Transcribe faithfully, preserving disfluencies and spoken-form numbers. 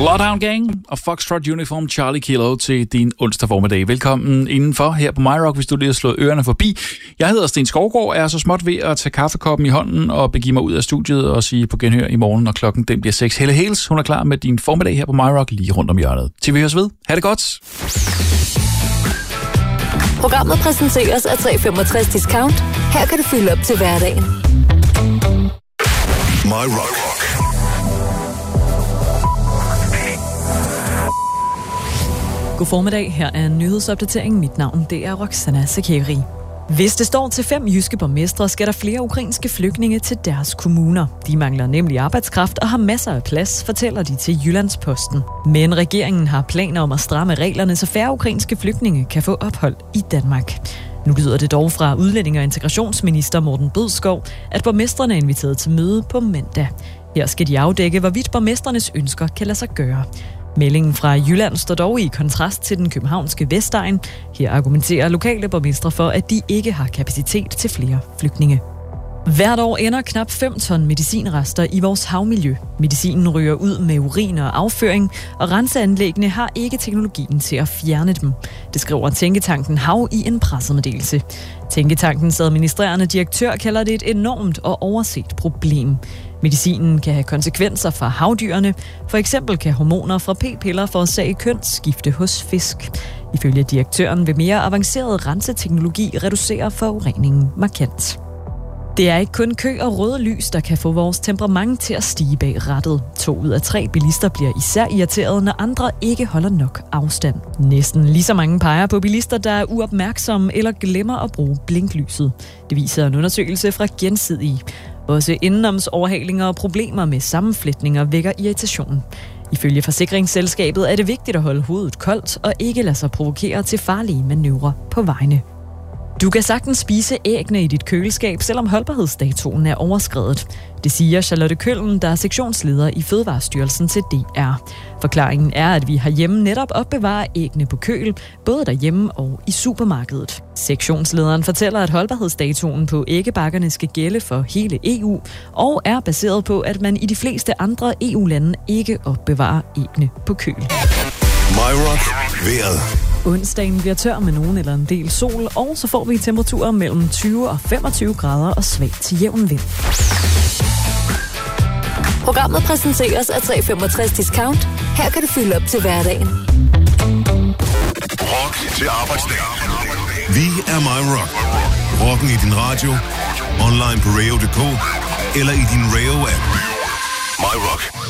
Bloodhound Gang og Foxtrot Uniform Charlie Kilo til din onsdag formiddag. Velkommen indenfor her på MyRock, hvis du lige har slået ørerne forbi. Jeg hedder Sten Skovgaard, og er så småt ved at tage kaffekoppen i hånden og begive mig ud af studiet og sige på genhør i morgen, når klokken den bliver seks. Helle Hales, hun er klar med din formiddag her på MyRock lige rundt om hjørnet. Til vi høres ved. Ha' det godt. Programmet præsenteres af tre femogtres Discount. Her kan du fylde op til hverdagen. MyRock. God formiddag, her er en nyhedsopdatering. Mit navn det er Roxana Sakeri. Hvis det står til fem jyske borgmestre, skal der flere ukrainske flygtninge til deres kommuner. De mangler nemlig arbejdskraft og har masser af plads, fortæller de til Jyllandsposten. Men regeringen har planer om at stramme reglerne, så færre ukrainske flygtninge kan få ophold i Danmark. Nu lyder det dog fra udlændinge- og integrationsminister Morten Bødskov, at borgmestrene er inviteret til møde på mandag. Her skal de afdække, hvorvidt borgmestrenes ønsker kan lade sig gøre. Meldingen fra Jylland står dog i kontrast til den københavnske Vestegn. Her argumenterer lokale borgmestre for, at de ikke har kapacitet til flere flygtninge. Hvert år ender knap fem ton medicinrester i vores havmiljø. Medicinen ryger ud med urin og afføring, og renseanlæggene har ikke teknologien til at fjerne dem. Det skriver Tænketanken Hav i en pressemeddelelse. Tænketankens administrerende direktør kalder det et enormt og overset problem. Medicinen kan have konsekvenser for havdyrene. For eksempel kan hormoner fra p-piller forårsage kønsskifte hos fisk. Ifølge direktøren vil mere avanceret renseteknologi reducere forureningen markant. Det er ikke kun kø og røde lys, der kan få vores temperament til at stige bag rattet. To ud af tre bilister bliver især irriteret, når andre ikke holder nok afstand. Næsten lige så mange peger på bilister, der er uopmærksomme eller glemmer at bruge blinklyset. Det viser en undersøgelse fra Gensidige. Også indenomsoverhalinger og problemer med sammenflætninger vækker irritation. Ifølge forsikringsselskabet er det vigtigt at holde hovedet koldt og ikke lade sig provokere til farlige manøvrer på vejene. Du kan sagtens spise æggene i dit køleskab, selvom holdbarhedsdatoen er overskredet. Det siger Charlotte Køllen, der er sektionsleder i Fødevarestyrelsen til D R. Forklaringen er, at vi herhjemme netop opbevarer æggene på køl, både derhjemme og i supermarkedet. Sektionslederen fortæller, at holdbarhedsdatoen på æggebakkerne skal gælde for hele E U, og er baseret på, at man i de fleste andre E U-lande ikke opbevarer æggene på køl. MyRock vejret. Onsdagen bliver tør med nogen eller en del sol, og så får vi temperaturer mellem tyve og femogtyve grader og svag til jævn vind. Programmet præsenteres af tre femogtres Discount. Her kan du fylde op til hverdagen. Rock til arbejdsdagen. Vi er MyRock. Rocken i din radio, online på radio punktum d k eller i din Radio-app. MyRock.